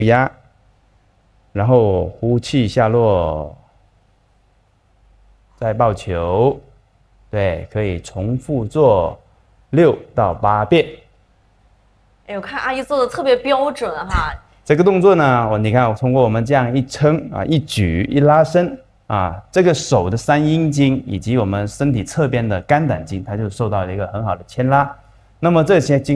压，然后呼气下落，再抱球，对，可以重复做6到8遍。 哎，我看阿姨做的特别标准哈。 这个动作呢，你看，通过我们这样一撑啊、一举、一拉伸啊，这个手的三阴经以及我们身体侧边的肝胆经，它就受到了一个很好的牵拉。那么这些经